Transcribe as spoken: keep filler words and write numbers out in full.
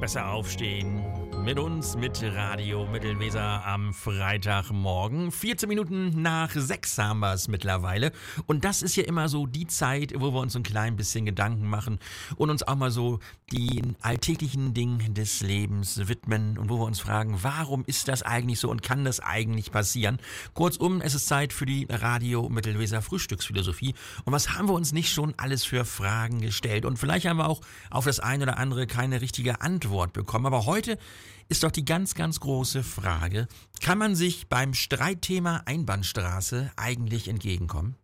Besser aufstehen. Mit uns, mit Radio Mittelweser am Freitagmorgen. vierzehn Minuten nach sechs haben wir es mittlerweile. Und das ist ja immer so die Zeit, wo wir uns ein klein bisschen Gedanken machen und uns auch mal so den alltäglichen Dingen des Lebens widmen und wo wir uns fragen, warum ist das eigentlich so und kann das eigentlich passieren? Kurzum, es ist Zeit für die Radio Mittelweser Frühstücksphilosophie. Und was haben wir uns nicht schon alles für Fragen gestellt? Und vielleicht haben wir auch auf das eine oder andere keine richtige Antwort bekommen. Aber heute ist doch die ganz, ganz große Frage, kann man sich beim Streitthema Einbahnstraße eigentlich entgegenkommen?